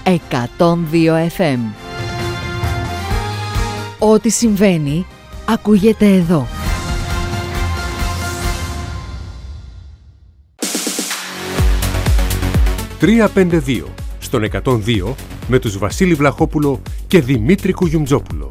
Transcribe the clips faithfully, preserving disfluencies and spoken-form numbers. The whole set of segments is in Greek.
εκατόν δύο εφ εμ. Ό,τι συμβαίνει ακούγεται εδώ. τριακόσια πενήντα δύο στον εκατόν δύο με τους Βασίλη Βλαχόπουλο και Δημήτρη Κουγιουμτζόπουλο.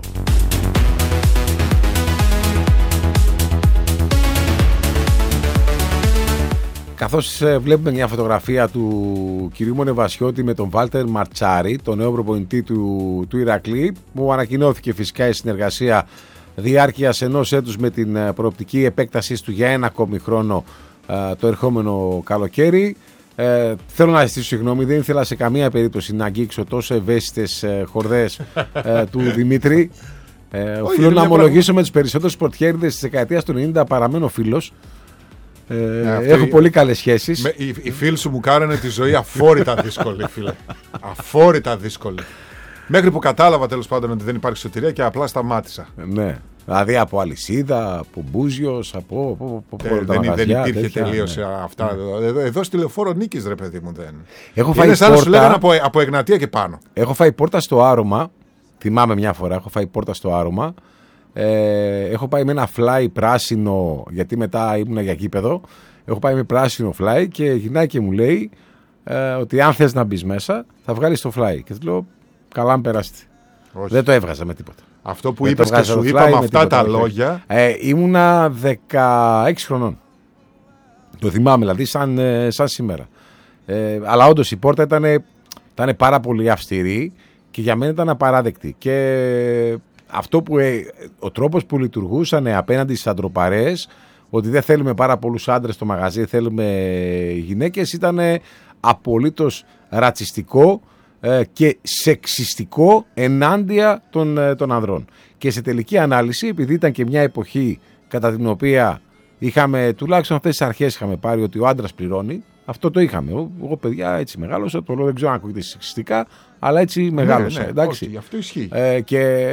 Καθώς βλέπουμε μια φωτογραφία του κυρίου Μονεβασιώτη με τον Βάλτερ Μαρτσάρη, τον νέο προπονητή του, του Ηρακλή, που ανακοινώθηκε φυσικά η συνεργασία διάρκειας ενός έτους με την προοπτική επέκτασή του για ένα ακόμη χρόνο το ερχόμενο καλοκαίρι. Ε, θέλω να ζητήσω συγγνώμη, δεν ήθελα σε καμία περίπτωση να αγγίξω τόσο ευαίσθητες ε, χορδές ε, του Δημήτρη. Ε, οφείλω να ομολογήσω με τους περισσότερους πορτιέριδες της δεκαετίας του ενενήντα παραμένω φίλος. Ε, ε, έχω η... πολύ καλές σχέσεις. Με, οι, οι φίλοι σου μου κάνανε τη ζωή αφόρητα δύσκολη, φίλε. Αφόρητα δύσκολη. Μέχρι που κατάλαβα τέλος πάντων ότι δεν υπάρχει σωτηρία και απλά σταμάτησα. Ναι. Δηλαδή από αλυσίδα, από μπούζιος, από. από, από ε, δεν, μαγαζιά, δεν υπήρχε τελείως ναι. αυτά. Ναι. Εδώ, εδώ στη Λεωφόρο Νίκης, ρε παιδί μου, δεν. Έχω φάει είναι σαν να σου λέγανε από, από Εγνατία και πάνω. Έχω φάει πόρτα στο Άρωμα. Θυμάμαι μια φορά, έχω φάει πόρτα στο Άρωμα. Ε, έχω πάει με ένα φλάι πράσινο, γιατί μετά ήμουνα για γήπεδο. Έχω πάει με πράσινο φλάι και γυρνάει και μου λέει ε, ότι αν θες να μπεις μέσα, θα βγάλεις το φλάι. Και του λέω, καλά, αν περάσετε. Δεν το έβγαζα με τίποτα. Αυτό που είπες και σου είπα με αυτά τα λόγια. Ε, ήμουνα δεκαέξι χρονών. Το θυμάμαι δηλαδή σαν, σαν σήμερα. Ε, αλλά όντως η πόρτα ήταν, ήταν πάρα πολύ αυστηρή και για μένα ήταν απαράδεκτη. Και αυτό που, ε, ο τρόπος που λειτουργούσαν απέναντι στις αντροπαρέες, ότι δεν θέλουμε πάρα πολλούς άντρες στο μαγαζί, θέλουμε γυναίκες, ήταν απολύτως ρατσιστικό και σεξιστικό ενάντια των, των ανδρών. Και σε τελική ανάλυση, επειδή ήταν και μια εποχή κατά την οποία είχαμε, τουλάχιστον αυτές τις αρχές είχαμε πάρει ότι ο άντρας πληρώνει, αυτό το είχαμε. Εγώ παιδιά έτσι μεγάλωσα, το λέω, δεν ξέρω αν ακούγεται σεξιστικά, αλλά έτσι μεγάλωσα. Ναι, ναι, εντάξει. όχι, αυτό ισχύει. Ε, και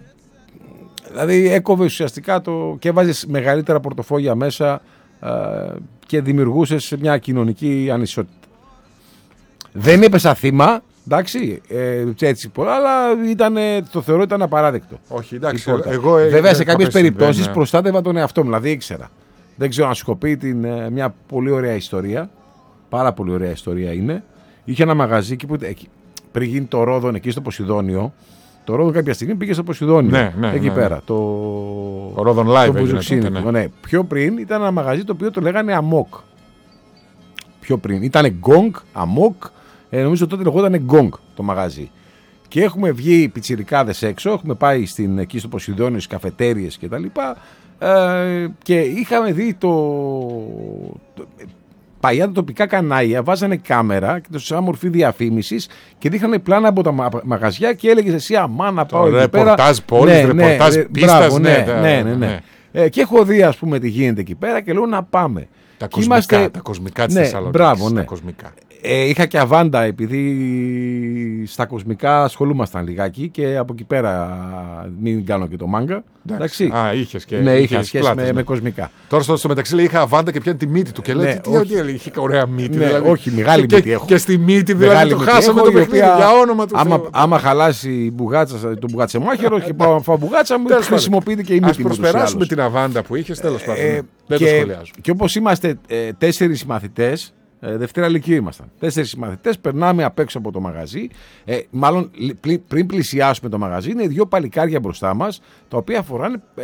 δηλαδή έκοβε ουσιαστικά το, και έβαζες μεγαλύτερα πορτοφόλια μέσα ε, και δημιουργούσες μια κοινωνική ανισότητα. Δεν έπεσα θύμα. Εντάξει, ε, έτσι πολλά, αλλά ήταν, το θεωρώ ήταν απαράδεκτο. Όχι, εντάξει. Εγώ, βέβαια, σε κάποιες περιπτώσεις ναι. προστάτευα τον εαυτό μου, δηλαδή ήξερα. Δεν ξέρω να σου έχω πει την, μια πολύ ωραία ιστορία. Πάρα πολύ ωραία ιστορία είναι. Είχε ένα μαγαζί εκεί που, εκεί, πριν γίνει το Ρόδον εκεί στο Ποσειδόνιο. Το Ρόδον κάποια στιγμή πήγε στο Ποσειδόνιο. Ναι, ναι, εκεί ναι, πέρα. Ναι. Το, το Ρόδον Live. Το ναι. Ναι. Πιο πριν ήταν ένα μαγαζί το οποίο το λέγανε Αμόκ. Πιο πριν. Ήταν Γκόγκ, Αμόκ. Ε, νομίζω τότε λεγόταν Γκόγκ το μαγαζί. Και έχουμε βγει πιτσιρικάδες έξω, έχουμε πάει στην, εκεί στο Ποσειδόνιο, στις καφετέριες και τα λοιπά, ε, και είχαμε δει το, το παλιά τα τοπικά κανάλια, βάζανε κάμερα και το σαν μορφή διαφήμισης και δείχνανε πλάνα από τα μαγαζιά και έλεγες εσύ αμά να πάω εκεί πέρα. Ρεπορτάζ πόλης, ναι, ρεπορτάζ ναι, πίστας, μπράβο, ναι, ναι, ναι, ναι, ναι. Ε, και έχω δει ας πούμε τι γίνεται εκεί πέρα και λέω να πάμε. Τα κοσμικά, είμαστε... τα κοσμικά της ναι, Θεσσαλονίκης. Μπράβο, ναι. Τα κοσμικά. Ε, είχα και αβάντα επειδή στα κοσμικά ασχολούμασταν λιγάκι και από εκεί πέρα μην κάνω και το μάγκα. Εντάξει. Α, είχες και ναι, είχα σχέση πλάτες, με, ναι. με κοσμικά. Τώρα στο, στο μεταξύ λέει είχα αβάντα και πιάνει τη μύτη του και λέει ναι, τι, τι έλεγε, είχε ωραία μύτη. Ναι, δηλαδή. όχι, μεγάλη και, μύτη έχω. Και στη μύτη δηλαδή το χάσαμε έχω, το παιχνίδι για όνομα του άμα, Θεού. Άμα χαλάσει η μπουγάτσα, το μπουγατσεμάχαιρο και πάω να φάω μπουγάτσα μου, χρησιμοποιείται και η μύτη μου. Ας προσπεράσουμε την αβάντα που είχες, τέλος πάντων. Δεν το σχολιάζω. Και όπως είμαστε τέσσερις μαθητές, Ε, Δευτέρα Λυκείου ήμασταν. Τέσσερις μαθητές, περνάμε απ' έξω από το μαγαζί. Ε, μάλλον πλη, πριν πλησιάσουμε το μαγαζί, είναι δύο παλικάρια μπροστά μας, τα οποία φοράνε ε,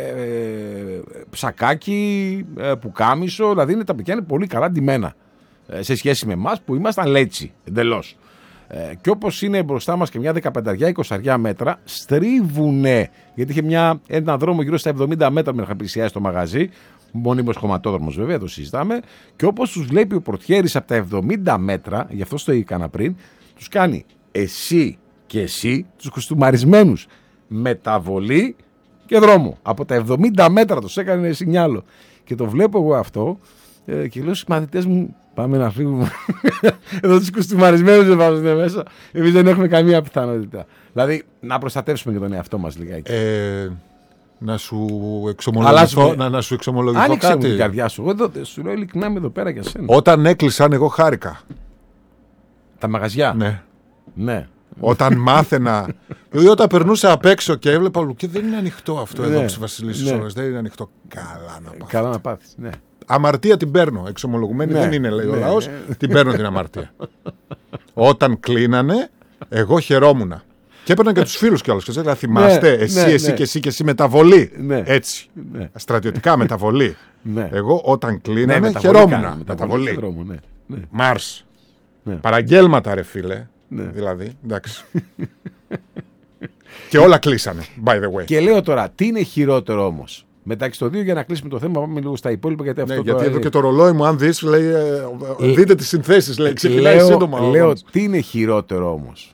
ψακάκι, ε, πουκάμισο, δηλαδή είναι, τα παιδιά είναι πολύ καλά ντυμένα ε, σε σχέση με εμάς που ήμασταν λέτσι εντελώς. Ε, και όπως είναι μπροστά μας και μια δεκαπενταριά εικοσαριά μέτρα, στρίβουνε, γιατί είχε μια, ένα δρόμο γύρω στα εβδομήντα μέτρα μέχρι να πλησιάσει το μαγαζί. Μόνιμος χωματόδρομος βέβαια, το συζητάμε. Και όπως τους βλέπει ο πορτιέρης από τα εβδομήντα μέτρα, γι' αυτό το έκανα πριν, τους κάνει εσύ και εσύ, τους κοστούμαρισμένους, μεταβολή και δρόμο. Από τα εβδομήντα μέτρα τους έκανε σινιάλο. Και το βλέπω εγώ αυτό ε, και λέω στους μαθητές μου, πάμε να φύγουμε. Εδώ τους κοστούμαρισμένους δεν βάζουν μέσα. Εμείς δεν έχουμε καμία πιθανότητα. Δηλαδή να προστατεύσουμε και τον εαυτό μας λιγάκι. Ε... Να σου εξομολογηθώ, να, να σου εξομολογηθώ άνοιξε κάτι. Άνοιξε την καρδιά σου. Εγώ εδώ, σου λέω ειλικρινά είμαι εδώ πέρα για σένα. Όταν έκλεισαν εγώ χάρηκα. Τα μαγαζιά. Ναι. Ναι. Όταν μάθαινα. Ή όταν περνούσα απ' έξω και έβλεπα. Και δεν είναι ανοιχτό αυτό εδώ που Βασιλής της Ώρας. Δεν είναι ανοιχτό. Καλά να πάθεις. Καλά να πάθεις, ναι. Αμαρτία την παίρνω. Εξομολογουμένη δεν είναι, λέει ο λαός. Την παίρνω την αμαρτία. Όταν κλείνανε, εγώ χαιρόμουνα. Και έπαιρνα και τους φίλους κιόλας. Δηλαδή, θυμάστε, εσύ, ναι, εσύ ναι. και εσύ και εσύ μεταβολή. Ναι. Έτσι. Ναι. Στρατιωτικά μεταβολή. Ναι. Εγώ όταν κλείνανε, Ναι, μεταβολή χαιρόμουν. κάναμε, Μεταβολή. δρόμο, ναι. Ναι. Μάρς. Ναι. Παραγγέλματα, ρε φίλε. Ναι. Δηλαδή, εντάξει. Και όλα κλείσανε, by the way. Και λέω τώρα, τι είναι χειρότερο όμως. Μεταξύ των δύο, για να κλείσουμε το θέμα, πάμε λίγο στα υπόλοιπα. Γιατί, Ναι, αυτό γιατί τώρα εδώ είναι... και το ρολόι μου, αν δεις, λέει. Ε, Ε, δείτε τις συνθέσεις, λέει. Ξεκινάει λέω, σύντομα. λέω όμως. τι είναι χειρότερο όμως.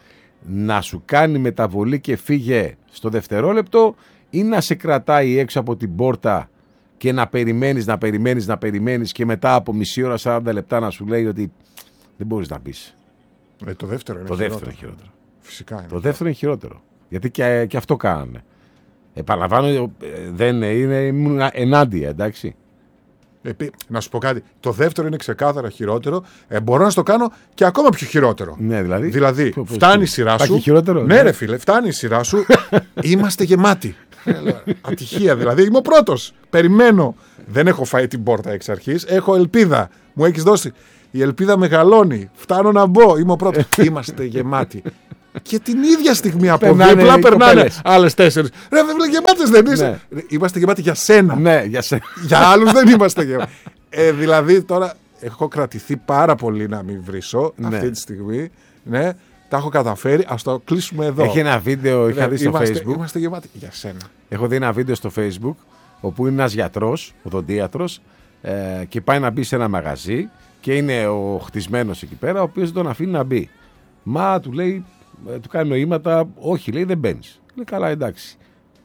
Να σου κάνει μεταβολή και φύγε στο δευτερόλεπτο ή να σε κρατάει έξω από την πόρτα και να περιμένεις, να περιμένεις, να περιμένεις και μετά από μισή ώρα, σαράντα λεπτά να σου λέει ότι δεν μπορείς να μπεις. Ε, το δεύτερο είναι Το χειρότερο. δεύτερο είναι χειρότερο. Φυσικά είναι. Το δεύτερο είναι χειρότερο. Γιατί και, και αυτό κάνανε. Επαναλαμβάνω, ε, δεν είναι, ήμουν ενάντια, εντάξει. Επί, να σου πω κάτι. Το δεύτερο είναι ξεκάθαρα χειρότερο. Ε, μπορώ να στο κάνω και ακόμα πιο χειρότερο. Ναι, δηλαδή. Δηλαδή, Ποιο- ποιο- φτάνει η ποιο- σειρά Υπάρχει σου. χειρότερο, Ναι, ναι. ρε φίλε, φτάνει η σειρά σου. Είμαστε γεμάτοι. Ε, λέω, Ατυχία δηλαδή. Είμαι ο πρώτος. Περιμένω. Δεν έχω φάει την πόρτα εξ αρχής. Έχω ελπίδα. Μου έχεις δώσει. Η ελπίδα μεγαλώνει. Φτάνω να μπω. Είμαι ο πρώτος. Είμαστε γεμάτοι. Και την ίδια στιγμή από Περνάνε δίπλα οι περνάνε κοπέλες. άλλες τέσσερις. Ρε φίλε, γεμάτες δεν είσαι. Ναι. Είμαστε γεμάτοι για σένα. Ναι, για σένα. Για άλλους δεν είμαστε γεμάτοι. Ε, δηλαδή τώρα έχω κρατηθεί πάρα πολύ να μην βρίσω Ναι. αυτή τη στιγμή. Ναι, τα έχω καταφέρει. Ας το κλείσουμε εδώ. Έχει ένα βίντεο, είχα Ναι, δει στο είμαστε, Facebook. Είμαστε γεμάτοι για σένα. Έχω δει ένα βίντεο στο Facebook όπου είναι ένας γιατρός, οδοντίατρος, ε, και πάει να μπει σε ένα μαγαζί και είναι ο χτισμένος εκεί πέρα, ο οποίος δεν τον αφήνει να μπει. Μα του λέει, ε, του κάνει νοήματα, όχι, λέει, δεν μπαίνεις. Λέει, καλά, εντάξει.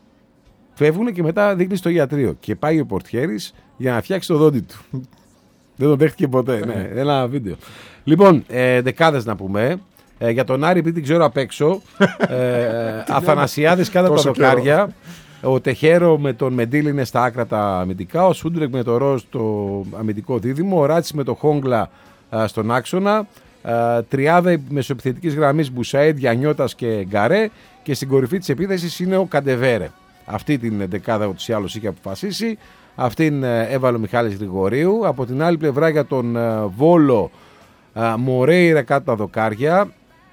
Φεύγουν και μετά δείχνει στο ιατρείο και πάει ο πορτιέρης για να φτιάξει το δόντι του. Δεν τον δέχτηκε ποτέ. Ναι, ένα βίντεο. Λοιπόν, ε, δεκάδες να πούμε. Ε, για τον Άρη, επειδή την ξέρω απ' έξω, ε, Αθανασιάδης κάτω από τα Τόσο καιρό. δοκάρια. Ο Τεχέρο με τον Μεντήλ είναι στα άκρα τα αμυντικά. Ο Σούντρεκ με το Ροζ το αμυντικό δίδυμο. Ο Ράτσι με το Χόγκλα α, στον άξονα. Α, τριάδα μεσοεπιθετικής γραμμής Μπουσαέντ, Γιαννιώτας και Γκαρέ. Και στην κορυφή της επίθεσης είναι ο Καντεβέρε. Αυτή την δεκάδα ούτως ή άλλως είχε αποφασίσει. Αυτήν ε, έβαλε ο Μιχάλης Γρηγορίου. Από την άλλη πλευρά για τον ε, Βόλο, ε, Μορέιρα κάτω τα δοκάρια.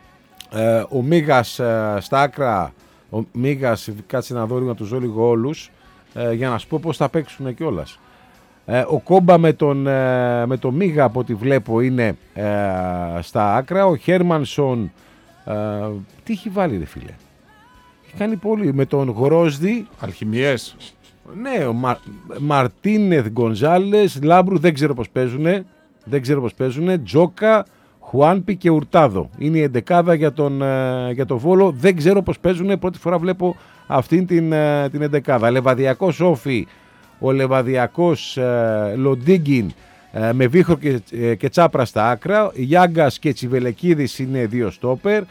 Ε, ο Μίγας ε, στα άκρα. Ο Μίγας, κάτσε να δω να τους δω λίγο όλους, ε, για να σου πω πώς θα παίξουν κιόλας. Ε, ο Κόμπα με τον, ε, με τον Μίγα από ό,τι βλέπω είναι ε, στα άκρα. Ο Χέρμανσον, ε, τι έχει βάλει ρε φίλε. Έχει κάνει πολύ με τον Γρόσδη. Αλχημιές. Ναι, ο Μα, Μαρτίνεθ Γκονζάλες, Λάμπρου δεν ξέρω πώς παίζουνε. Δεν ξέρω πώς παίζουνε. Τζόκα, Χουάνπι και Ουρτάδο. Είναι η εντεκάδα για τον, ε, για τον Βόλο. Δεν ξέρω πώς παίζουνε. Πρώτη φορά βλέπω αυτήν την, ε, την εντεκάδα. Λεβαδιακός Όφι, ο Λεβαδιακός ε, Λοντίγκιν ε, με Βίχρο και, ε, και Τσάπρα στα άκρα. Γιάγκας και Τσιβελεκίδης είναι δύο στόπερ.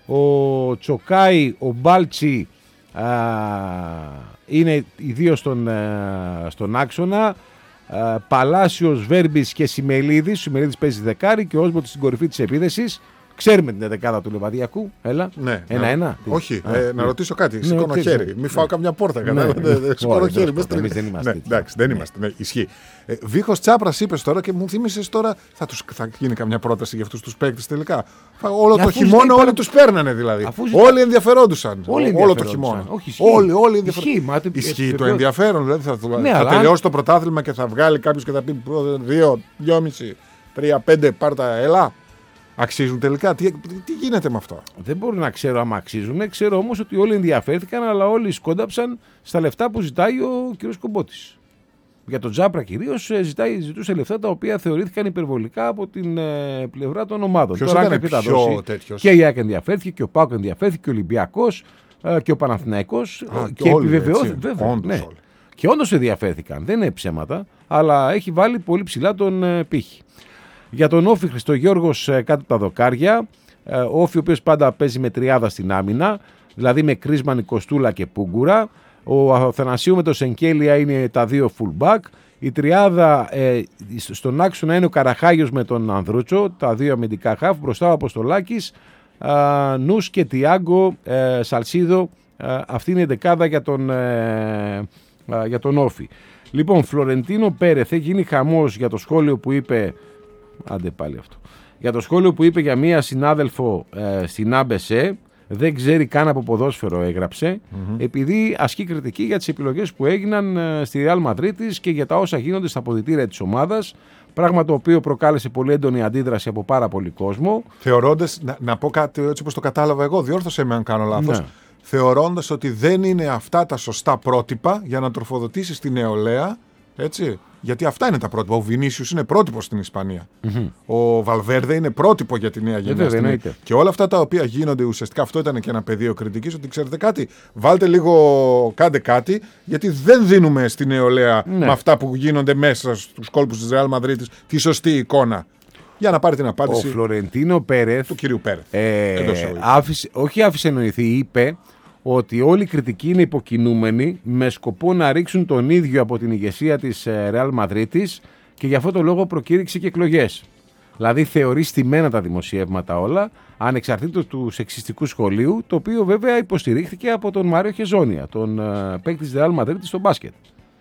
Ο Τσοκάι, ο Μπάλτσι α, είναι οι δύο στον, α, στον άξονα. Α, Παλάσιος, Βέρμπης και Σιμελίδης. Ο Σιμελίδης παίζει δεκάρι και ο Όσμποτ στην κορυφή της επίθεσης. Ξέρουμε την δεκάδα του Λεβαδιακού. Έλα. Ναι. Ένα-ένα. Όχι, Α, ε, ναι. να ρωτήσω κάτι. Ναι, Σηκώνω τι χέρι. ξέρω. Μην φάω καμιά πόρτα. Ναι. Κατάλαβε. Ναι. Σηκώνω Ωραία, χέρι. δεν μες εμείς στην- δεν είμαστε Ναι, τέτοιοι. εντάξει, δεν Ναι. είμαστε. Ναι, ισχύει. Ε, Βίχος Τσάπρας είπες τώρα και μου θύμισες τώρα. Θα, τους, θα γίνει καμιά πρόταση για αυτούς τους παίκτες τελικά. Φα- Όλο Αφού το ζητάει χειμώνα πάρα- όλοι τους παίρνανε δηλαδή. Αφού ζητάει- Όλοι ενδιαφερόντουσαν. Όλοι Όλο το ενδιαφερόντουσαν. χειμώνα. Όχι, ισχύει. Όλοι, όλοι Ισχύει, ενδιαφερόντουσαν. μα, το- Ισχύει το- το ενδιαφέρον. Δηλαδή θα, Ναι, θα αλλά τελειώσει αν- το πρωτάθλημα και θα βγάλει κάποιο και θα πει δύο, δυόμιση, τρία, πέντε πάρτα. Ελά. Αξίζουν τελικά. Τι, τι γίνεται με αυτά. Δεν μπορώ να ξέρω αν αξίζουν. Ξέρω όμως ότι όλοι ενδιαφέρθηκαν, αλλά όλοι σκόνταψαν στα λεφτά που ζητάει ο κ. Κομπότης. Για τον Τζάπρα κυρίως ζητούσε λεφτά τα οποία θεωρήθηκαν υπερβολικά από την ε, πλευρά των ομάδων. Ποιος Τώρα, αν ήταν κάποιος τα πιο δώσει, τέτοιος? και η ΑΕΚ ενδιαφέρθηκε και ο ΠΑΟΚ ενδιαφέρθηκε και ο Ολυμπιακός ε, και ο Παναθηναϊκός. Α, ε, και και όλοι, επιβεβαιώθηκε. έτσι. Βέβαια, Όντως ναι. όλοι. Και όντως ενδιαφέρθηκαν. Δεν είναι ψέματα, αλλά έχει βάλει πολύ ψηλά τον ε, πύχη. Για τον Όφη Χριστογιώργος ε, κάτω από τα δοκάρια. Ε, ο Όφη ο οποίος πάντα παίζει με τριάδα στην άμυνα, δηλαδή με Κρίσμαν, Κοστούλα και Πούγκουρα. Ο Αθανασίου με το Σενκέλια είναι τα δύο fullback. Η τριάδα ε, στον άξονα είναι ο Καραχάγιος με τον Ανδρούτσο, τα δύο αμυντικά χαφ. Μπροστά ο Αποστολάκης Α, Νους και Τιάγκο, ε, Σαλσίδο, ε, αυτή είναι η δεκάδα για τον, ε, ε, για τον Όφη. Λοιπόν, Φλωρεντίνο Πέρεθ, έχει γίνει χαμός για το σχόλιο που είπε, άντε πάλι αυτό, για το σχόλιο που είπε για μία συνάδελφο ε, στην Άμπεσε, δεν ξέρει καν από ποδόσφαιρο έγραψε, mm-hmm. επειδή ασκεί κριτική για τις επιλογές που έγιναν ε, στη Real Μαδρίτης και για τα όσα γίνονται στα αποδυτήρια της ομάδας, πράγμα το οποίο προκάλεσε πολύ έντονη αντίδραση από πάρα πολύ κόσμο. Θεωρώντας, να, να πω κάτι έτσι όπως το κατάλαβα εγώ, διόρθωσέ με αν κάνω λάθος, ναι. Θεωρώντας ότι δεν είναι αυτά τα σωστά πρότυπα για να τροφοδοτήσεις τη νεολαία, έτσι. Γιατί αυτά είναι τα πρότυπα. Ο Βινίσιους είναι πρότυπο στην Ισπανία. Mm-hmm. Ο Βαλβέρδε είναι πρότυπο για τη νέα γενιά. Και όλα αυτά τα οποία γίνονται ουσιαστικά, αυτό ήταν και ένα πεδίο κριτικής, ότι ξέρετε κάτι, βάλτε λίγο, κάντε κάτι, γιατί δεν δίνουμε στη νεολαία ναι. με αυτά που γίνονται μέσα στους κόλπους της Ρεάλ Μαδρίτης τη σωστή εικόνα. Για να πάρει την απάντηση. Ο Φλωρεντίνο Πέρεθ του κυρίου Πέρεθ. Ε, άφησε, όχι άφησε εννοηθεί, είπε ότι όλη η κριτική είναι υποκινούμενη με σκοπό να ρίξουν τον ίδιο από την ηγεσία της Real Μαδρίτης και γι' αυτό το λόγο προκήρυξε και εκλογές. Δηλαδή θεωρεί στημένα τα δημοσιεύματα όλα, ανεξαρτήτως του σεξιστικού σχολείου, το οποίο βέβαια υποστηρίχθηκε από τον Μάριο Χεζόνια, τον uh, παίκτη της Real Μαδρίτης στο μπάσκετ.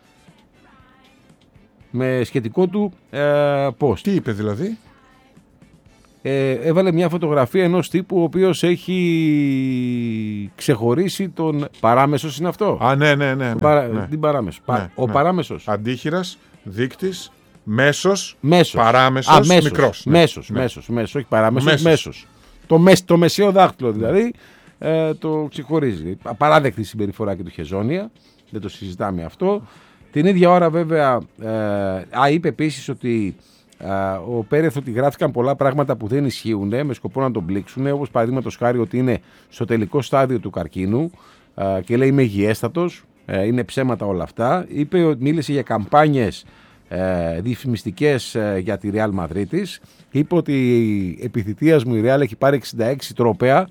Με σχετικό του uh, post. Τι είπε δηλαδή? Ε, έβαλε μια φωτογραφία ενός τύπου ο οποίος έχει ξεχωρίσει τον παράμεσος, είναι αυτό. Α, ναι, ναι, ναι. ναι, παρα... ναι. Την παράμεσο. Ναι, ο ναι. παράμεσος. Αντίχειρας, δείκτης, μέσος, μέσος. παράμεσος, Α, μέσος, μικρός. Ναι. Μέσος, ναι. μέσος, μέσος, όχι παράμεσος, μέσος. μέσος. Το, μεσ... το μεσαίο δάχτυλο δηλαδή ε, το ξεχωρίζει. Απαράδεκτη συμπεριφορά και του Χεζόνια, δεν το συζητάμε αυτό. Την ίδια ώρα βέβαια, ε, α, είπε επίσης ότι ο Πέρεθ ότι γράφτηκαν πολλά πράγματα που δεν ισχύουν με σκοπό να τον πλήξουν, όπως παραδείγματος χάρη ότι είναι στο τελικό στάδιο του καρκίνου και λέει είμαι υγιέστατος, είναι ψέματα όλα αυτά. Είπε ότι μίλησε για καμπάνιες διαφημιστικές για τη Real Μαδρίτης. Είπε ότι επί θητείας μου η Real έχει πάρει εξήντα έξι τρόπαια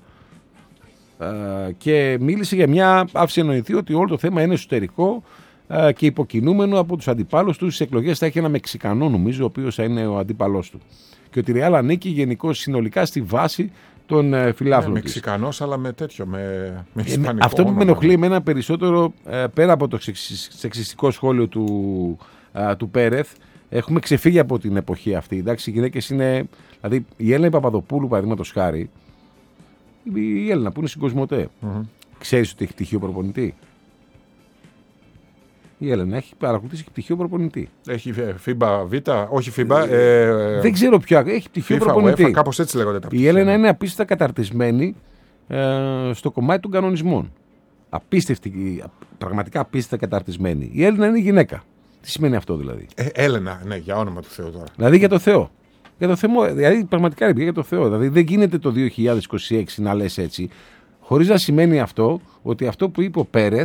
και μίλησε για μια, άφησε εννοηθεί ότι όλο το θέμα είναι εσωτερικό και υποκινούμενο από τους αντιπάλους του. Στις εκλογές θα έχει ένα Μεξικανό, νομίζω, ο οποίος θα είναι ο αντίπαλός του. Και ότι η Real ανήκει γενικώς συνολικά στη βάση των ε, φιλάθλων. Ναι, Μεξικανός, αλλά με τέτοιο, με, με ισπανικό. Αυτό που με ενοχλεί εμένα περισσότερο, ε, πέρα από το σεξιστικό σχόλιο του, ε, του Πέρεθ, έχουμε ξεφύγει από την εποχή αυτή. Εντάξει, οι γυναίκες είναι. Δηλαδή, η Έλληνα Παπαδοπούλου, παραδείγματος χάρη, η Έλληνα που είναι στην Κοσμοτέ, mm-hmm. ξέρεις ότι έχει πτυχίο προπονητή? Η Έλενα έχει παρακολουθήσει και πτυχίο προπονητή. Έχει φίμπα Β, όχι φίμπα. Ε, δεν ξέρω ποια. Έχει πτυχίο FIFA, προπονητή. UEFA, κάπως έτσι λέγονται τα πτυχία. Η Έλενα είναι απίστευτα καταρτισμένη ε, στο κομμάτι των κανονισμών. Απίστευτη, πραγματικά απίστευτα καταρτισμένη. Η Έλληνα είναι γυναίκα. Τι σημαίνει αυτό δηλαδή? Ε, Έλενα, ναι, για όνομα του Θεού τώρα. Δηλαδή για το Θεό. Για το Θεό, δηλαδή πραγματικά ρε, για το Θεό. Δηλαδή δεν γίνεται το δύο χιλιάδες είκοσι έξι να λες έτσι, χωρίς να σημαίνει αυτό ότι αυτό που είπε ο Πέρεθ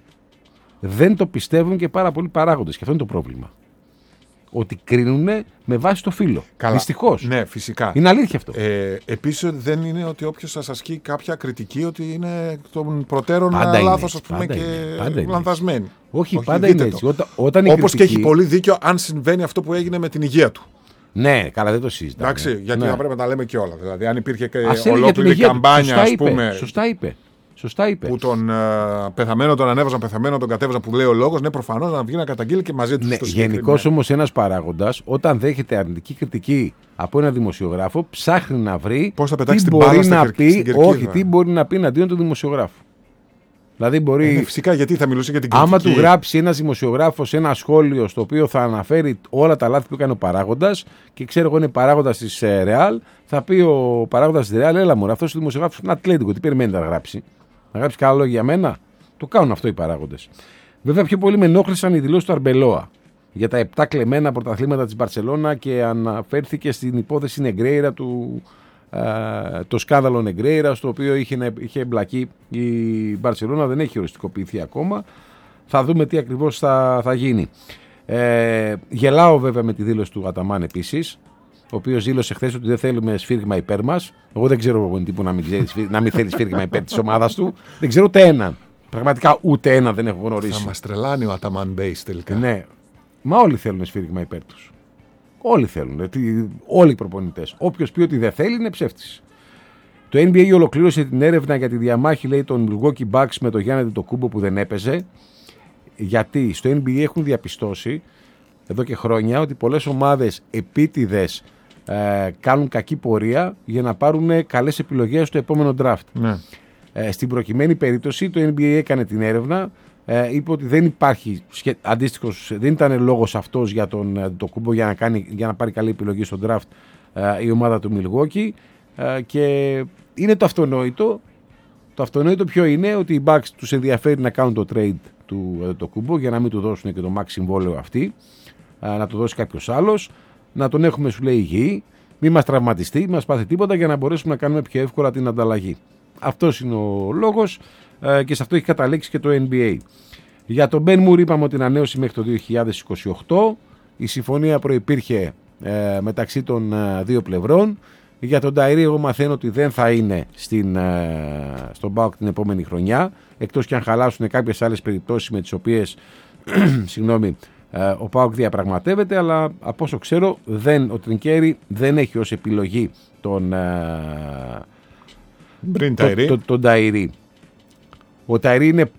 δεν το πιστεύουν και πάρα πολλοί παράγοντες. Και αυτό είναι το πρόβλημα. Ότι κρίνουν με βάση το φύλο. Δυστυχώς. Ναι, φυσικά. Είναι αλήθεια αυτό. Ε, επίσης δεν είναι ότι όποιος σας ασκεί κάποια κριτική ότι είναι των προτέρων λάθος, ας πούμε, και λανθασμένη. Όχι, Όχι, πάντα είναι έτσι. Όταν, όταν η Όπως κριτική... και έχει πολύ δίκιο αν συμβαίνει αυτό που έγινε με την υγεία του. Ναι, καλά, δεν το συζητάμε. Εντάξει, γιατί ναι. θα πρέπει να τα λέμε και όλα. Δηλαδή, αν υπήρχε και ας ολόκληρη καμπάνια, ας πούμε. Σωστά είπε. Σωστά είπε. Που τον uh, πεθαμένο τον ανέβαζαν, πεθαμένο τον κατέβαζαν, που λέει ο λόγος, ναι, προφανώς να βγει να καταγγείλει και μαζί του. Ναι, γενικώς όμως ένας παράγοντας, όταν δέχεται αρνητική κριτική από ένα δημοσιογράφο, ψάχνει να βρει πώς θα πετάξει τι την μπορεί μπάλα να πει, όχι, τι μπορεί να πει εναντίον του δημοσιογράφου. Δηλαδή μπορεί. Ε, φυσικά, γιατί θα μιλούσε για την κριτική. Άμα του γράψει ένας δημοσιογράφος ένα σχόλιο στο οποίο θα αναφέρει όλα τα λάθη που έκανε ο παράγοντας και ξέρω εγώ είναι παράγοντας της Real, θα πει ο παράγοντας της Real, έλα μου, αυτός ο δημοσιογράφος είναι Ατλέτικο, τι περιμένει να γράψει. Να γράψει καλά λόγια για μένα. Το κάνουν αυτό οι παράγοντες. Βέβαια, πιο πολύ με ενόχλησαν οι δηλώσεις του Αρμπελόα για τα επτά κλεμμένα πρωταθλήματα της Μπαρσελόνα και αναφέρθηκε στην υπόθεση Νεγκρέιρα, του, α, το σκάνδαλο Νεγκρέιρα, στο οποίο είχε, είχε εμπλακεί η Μπαρσελόνα. Δεν έχει οριστικοποιηθεί ακόμα. Θα δούμε τι ακριβώς θα, θα γίνει. Ε, γελάω βέβαια με τη δήλωση του Αταμάν επίσης, ο οποίος δήλωσε χθες ότι δεν θέλουμε σφύριγμα υπέρ μας. Εγώ δεν ξέρω εγώ τύπου να μην, ξέρει, να μην θέλει σφύριγμα υπέρ της ομάδας του. Δεν ξέρω ούτε έναν. Πραγματικά ούτε έναν δεν έχω γνωρίσει. Θα μας τρελάνει ο Αταμάν Μπέις τελικά. Ναι. Μα όλοι θέλουν σφύριγμα υπέρ τους. Όλοι θέλουν. Δηλαδή, όλοι οι προπονητές. Όποιος πει ότι δεν θέλει είναι ψεύτης. Το N B A ολοκλήρωσε την έρευνα για τη διαμάχη, λέει, των Milwaukee Bucks με τον Γιάννη Αντετοκούνμπο που δεν έπαιζε. Γιατί στο N B A έχουν διαπιστώσει εδώ και χρόνια ότι πολλές ομάδες επίτηδες ε, κάνουν κακή πορεία για να πάρουν καλές επιλογές στο επόμενο draft. Ναι. Ε, στην προκειμένη περίπτωση το N B A έκανε την έρευνα, ε, είπε ότι δεν υπάρχει αντίστοιχος, δεν ήταν λόγος αυτός για τον Αντετοκούνμπο για να, κάνει, για να πάρει καλή επιλογή στο draft ε, η ομάδα του Milwaukee, ε, και είναι το αυτονόητο. Το αυτονόητο ποιο είναι? Ότι οι Bucks τους ενδιαφέρει να κάνουν το trade του Αντετοκούνμπο για να μην του δώσουν και το max συμβόλαιο αυτή, να το δώσει κάποιος άλλος, να τον έχουμε, σου λέει, υγιή, μην μας τραυματιστεί, μην μας πάθει τίποτα, για να μπορέσουμε να κάνουμε πιο εύκολα την ανταλλαγή. Αυτός είναι ο λόγος και σε αυτό έχει καταλήξει και το N B A. Για τον Ben Moore είπαμε ότι ανανέωσε μέχρι το δύο χιλιάδες είκοσι οκτώ, η συμφωνία προϋπήρχε ε, μεταξύ των ε, δύο πλευρών. Για τον Ταϊρή εγώ μαθαίνω ότι δεν θα είναι στην, ε, στον ΠΑΟΚ την επόμενη χρονιά, εκτός και αν χαλάσουν κάποιες άλλες περιπτώσεις με τις οποίες συγγνώμη, ε, ο ΠΑΟΚ διαπραγματεύεται, αλλά από όσο ξέρω δεν, ο Τρινκέρι δεν έχει ως επιλογή τον, ε, τον, το, το, τον Ταϊρή. Ο Ταϊρή είναι,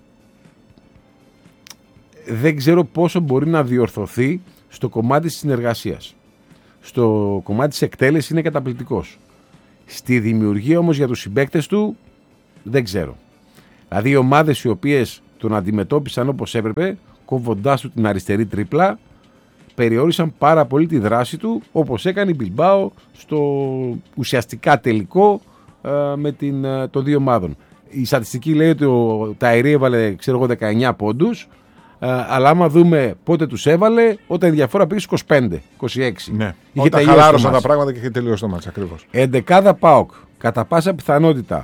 δεν ξέρω πόσο μπορεί να διορθωθεί στο κομμάτι της συνεργασίας. Στο κομμάτι της εκτέλεσης είναι καταπληκτικός. Στη δημιουργία όμως για τους συμπαίκτες του δεν ξέρω. Δηλαδή οι ομάδες οι οποίες τον αντιμετώπισαν όπως έπρεπε, κόβοντάς του την αριστερή τρίπλα, περιόρισαν πάρα πολύ τη δράση του, όπως έκανε η Μπιλμπάο στο ουσιαστικά τελικό ε, με την, ε, των δύο ομάδων. Η στατιστική λέει ότι ο Ταϊρή έβαλε, ξέρω εγώ, δεκαεννιά πόντους, ε, αλλά άμα δούμε πότε τους έβαλε, όταν η διαφορά πήγε είκοσι πέντε είκοσι έξι. Ναι. Είχε όταν χαλάρωσαν τα πράγματα και είχε τελειώσει το μάτς ακριβώς. Εντεκάδα ΠΑΟΚ, κατά πάσα πιθανότητα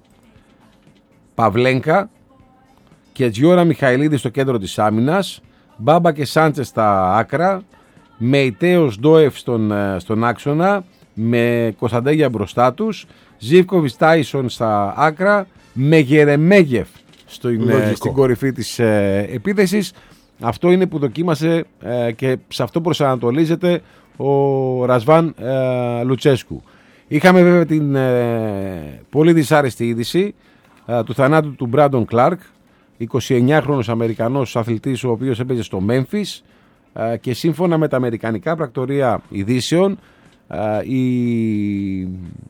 Παυλένκα και Τζιόρα Μιχαηλίδη στο κέντρο της άμυνας, Μπάμπα και Σάντσες στα άκρα, Μεϊτέος Ντόεφ στον, στον άξονα, με Κωνσταντέγια μπροστά τους, Ζίβκοβιτς Τάισον στα άκρα, με Γερεμέγεφ στην, στην κορυφή της ε, επίθεσης. Αυτό είναι που δοκίμασε ε, και σε αυτό προσανατολίζεται ο Ρασβάν ε, Λουτσέσκου. Είχαμε βέβαια την ε, πολύ δυσάρεστη είδηση ε, του θανάτου του Μπράντον Κλάρκ, εικοσιεννιάχρονος Αμερικανός αθλητής, ο οποίος έπαιζε στο Μέμφις, ε, και σύμφωνα με τα αμερικανικά πρακτορεία ειδήσεων ε, η,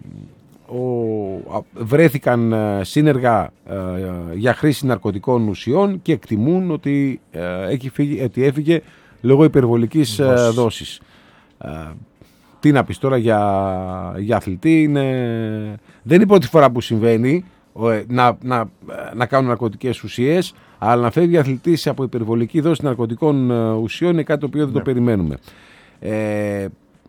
ο, βρέθηκαν σύνεργα ε, για χρήση ναρκωτικών ουσιών και εκτιμούν ότι, ε, έχει φύγει, ότι έφυγε λόγω υπερβολικής ε, δόσης. Ε, τι να πεις τώρα για, για αθλητή, είναι, δεν είναι η πρώτη φορά που συμβαίνει να, να, να κάνουν ναρκωτικές ουσίες, αλλά να φεύγει αθλητής από υπερβολική δόση ναρκωτικών ουσιών είναι κάτι το οποίο δεν ναι. το περιμένουμε. Ε,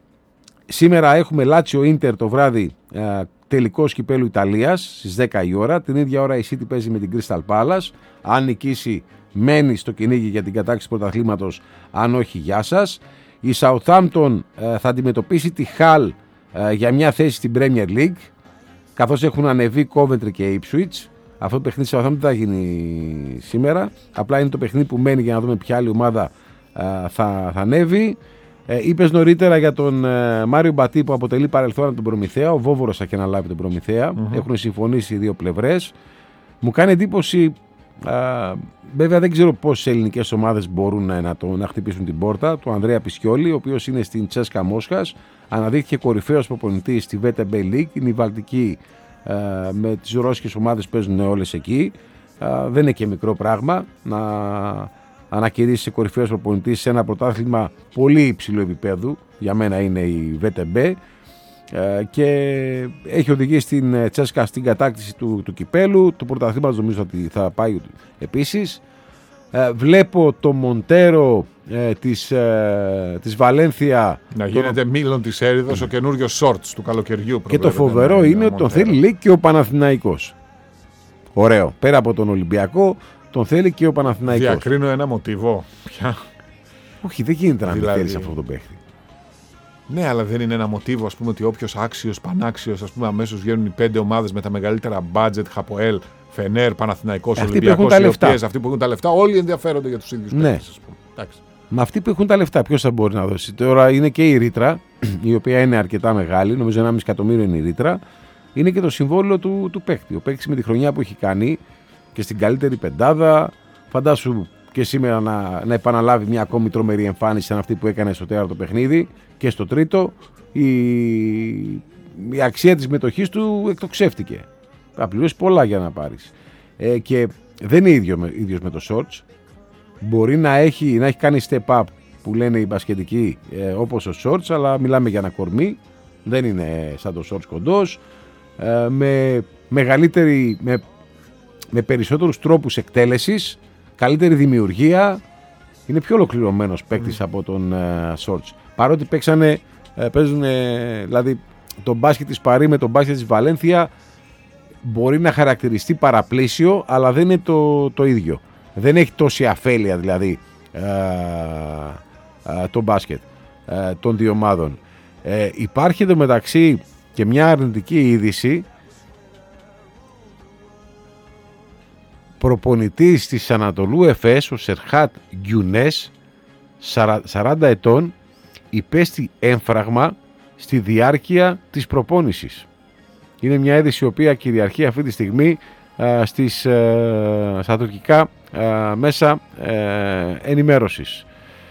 σήμερα έχουμε Λάτσιο Ίντερ το βράδυ, ε, τελικός κυπέλου Ιταλίας στις δέκα η ώρα. Την ίδια ώρα η City παίζει με την Crystal Palace. Αν νικήσει μένει στο κυνήγι για την κατάκτηση πρωταθλήματος, αν όχι γεια σας. Η Southampton ε, θα αντιμετωπίσει τη Hull ε, για μια θέση στην Premier League, καθώς έχουν ανεβεί Coventry και Ipswich. Αυτό το παιχνίδι της Southampton δεν θα γίνει σήμερα, απλά είναι το παιχνίδι που μένει για να δούμε ποια άλλη ομάδα ε, θα, θα ανέβει. Ε, είπες νωρίτερα για τον ε, Μάριο Μπατί που αποτελεί παρελθόν από τον Προμηθέα. Ο Βόβορος θα και αναλάβει τον Προμηθέα. Mm-hmm. Έχουν συμφωνήσει οι δύο πλευρές. Μου κάνει εντύπωση, α, βέβαια δεν ξέρω πόσες ελληνικές ομάδες μπορούν να, να, το, να χτυπήσουν την πόρτα του Ανδρέα Πισιόλη, ο οποίος είναι στην Τσέσκα Μόσχας. Αναδείχθηκε κορυφαίος προπονητής στη βι τι μπι League. Είναι η Βαλτική, α, με τις ρώσικες ομάδες παίζουν όλες εκεί. Α, δεν είναι και μικρό πράγμα να ανακηρύσσει κορυφαίος προπονητής σε ένα πρωτάθλημα πολύ υψηλού επίπεδου. Για μένα είναι η βι τι μπι, και έχει οδηγήσει την Τσέσκα στην κατάκτηση του, του κυπέλου. Το πρωταθλήμα νομίζω ότι θα πάει επίσης. Βλέπω το Μοντέρο ε, της, ε, της Βαλένθια να γίνεται το... μήλον της έρηδος, ο καινούριος σόρτς του καλοκαιριού. Και το φοβερό είναι ότι τον θέλει, λέει, και ο Παναθηναϊκός. Ωραίο. Πέρα από τον Ολυμπιακό, τον θέλει και ο Παναθηναϊκός. Διακρίνω ένα μοτίβο πια. Όχι, δεν γίνεται να δηλαδή... μην θέλεις αυτό το παίχτη. Ναι, αλλά δεν είναι ένα μοτίβο, ας πούμε, ότι όποιος άξιος, πανάξιος, ας πούμε, αμέσως βγαίνουν οι πέντε ομάδες με τα μεγαλύτερα budget, Χαποέλ, Φενέρ, Παναθηναϊκός, Ολυμπιακός, Ιωτές, αυτοί που έχουν τα λεφτά, όλοι ενδιαφέρονται για τους ίδιους ναι. παίκτες, ας πούμε. Εντάξει. Με αυτοί που έχουν τα λεφτά, ποιος θα μπορεί να δώσει. Τώρα είναι και η ρήτρα, η οποία είναι αρκετά μεγάλη, νομίζω ένα κόμμα πέντε εκατομμύριο είναι η ρήτρα. είναι και το συμβόλαιο του, του παίκτη. Ο παίκτης με τη χρονιά που έχει κάνει και στην καλύτερη πεντάδα, φαντάσου και σήμερα να, να επαναλάβει μια ακόμη τρομερή εμφάνιση σαν αυτή που έκανε στο τέταρτο παιχνίδι και στο τρίτο. Η, η αξία της μετοχής του εκτοξεύτηκε. Θα πληρώσει πολλά για να πάρεις. Ε, και δεν είναι ίδιο με, ίδιος με το Shorts. Μπορεί να έχει, να έχει κάνει step up που λένε οι μπασκετικοί ε, όπως ο Shorts, αλλά μιλάμε για ένα κορμί. Δεν είναι σαν το Shorts κοντός. Ε, με μεγαλύτερη, με, με περισσότερους τρόπους εκτέλεσης, καλύτερη δημιουργία. Είναι πιο ολοκληρωμένος παίκτης mm. από τον ε, Shorts. Παρότι παίξανε, ε, παίζουν, ε, δηλαδή το μπάσκετ της Παρί με το μπάσκετ της Βαλένθια μπορεί να χαρακτηριστεί παραπλήσιο, αλλά δεν είναι το, το ίδιο. Δεν έχει τόση αφέλεια δηλαδή ε, ε, το μπάσκετ ε, των δύο ομάδων. Ε, υπάρχει εδώ μεταξύ και μια αρνητική είδηση. Προπονητής της Ανατολού Εφές, ο Σερχάτ Γκιουνές, σαράντα ετών, υπέστη έμφραγμα στη διάρκεια της προπόνησης. Είναι μια είδηση η οποία κυριαρχεί αυτή τη στιγμή α, στις, α, στα τουρκικά α, μέσα α, ενημέρωσης.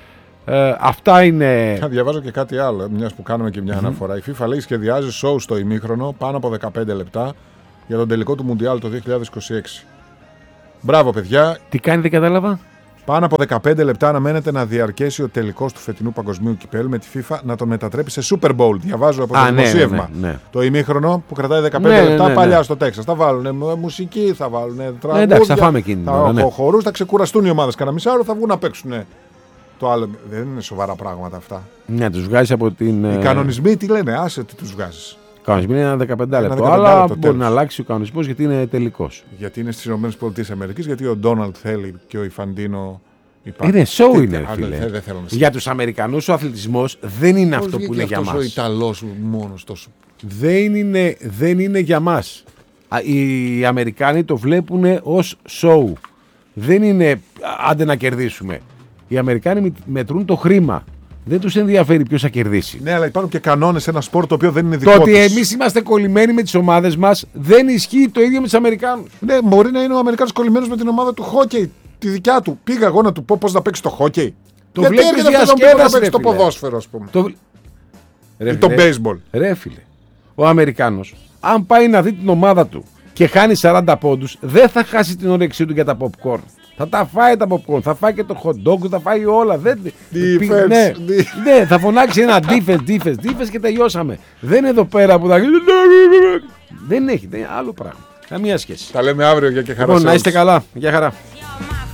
Ε, αυτά είναι... Θα διαβάζω και κάτι άλλο, μιας που κάνουμε και μια mm-hmm. αναφορά. Η FIFA λέει σχεδιάζει σοου στο ημίχρονο πάνω από δεκαπέντε λεπτά για τον τελικό του Μουντιάλ το δύο χιλιάδες είκοσι έξι. Μπράβο, παιδιά. Τι κάνει, δεν κατάλαβα. Πάνω από δεκαπέντε λεπτά αναμένεται να διαρκέσει ο τελικός του φετινού παγκοσμίου κυπέλου, με τη FIFA να τον μετατρέπει σε Super Bowl. Διαβάζω από το Α, δημοσίευμα. Ναι, ναι, ναι. Το ημίχρονο που κρατάει δεκαπέντε ναι, λεπτά ναι, ναι, παλιά ναι. στο Τέξας. Θα βάλουν μουσική, θα βάλουν τραγούδια. Ναι, εντάξει, θα φάμε εκείνη. Θα ναι. χορούς, θα ξεκουραστούν οι ομάδες. Κανένα μισάωρο θα βγουν να παίξουν. Το άλλο. Δεν είναι σοβαρά πράγματα αυτά. Ναι, τους βγάζει από την. Οι κανονισμοί τι λένε, άσε τι τους βγάζεις. Ο κανονισμός είναι ένα δεκαπέντε Ένα λεπτό, δεκαπέντε αλλά λεπτό, μπορεί τέλος. να αλλάξει ο κανονισμός γιατί είναι τελικός. Γιατί είναι στις ΗΠΑ, γιατί ο Ντόναλντ θέλει και ο Ιφαντίνο. Υπάρχει. Είναι show Τι, είναι, α, φίλε. δεν, δεν θέλω να Για τους Αμερικανούς ο αθλητισμός δεν είναι Πώς αυτό που βγήκε είναι για αυτός μας. ο Ιταλός μόνος τόσο. Δεν είναι, δεν είναι για μας. Α, Οι Αμερικάνοι το βλέπουν ως show. Δεν είναι άντε να κερδίσουμε. Οι Αμερικάνοι μετρούν το χρήμα. Δεν τους ενδιαφέρει ποιος θα κερδίσει. Ναι, αλλά υπάρχουν και κανόνες σε ένα σπορ το οποίο δεν είναι δικό Το τους. ότι εμείς είμαστε κολλημένοι με τις ομάδες μας δεν ισχύει το ίδιο με τους Αμερικάνους. Ναι, μπορεί να είναι ο Αμερικάνος κολλημένος με την ομάδα του χόκεϊ. Τη δικιά του. Πήγα εγώ να του πω πώς να παίξει το χόκεϊ. Το Γιατί βλέπεις έρχεται αυτός να μου πει πώς να διασκέδαση, παίξει το ρε φίλε. ποδόσφαιρο, ας πούμε. Το... Ρε, Ή το φίλε, baseball. Ρε φίλε, ο Αμερικάνος, αν πάει να δει την ομάδα του και χάνει σαράντα πόντους, δεν θα χάσει την όρεξή του για τα popcorn. Θα τα φάει τα popcorn, θα φάει και το hot dog, θα φάει όλα. Δεν... Defense, ναι, defense. ναι, θα φωνάξει ένα defense, defense, defense και τελειώσαμε. Δεν είναι εδώ πέρα που θα... Δεν έχει, δεν είναι άλλο πράγμα. Καμία σχέση. Τα λέμε αύριο για και χαρά. Λοιπόν, σε να είστε όλους. καλά. Γεια χαρά.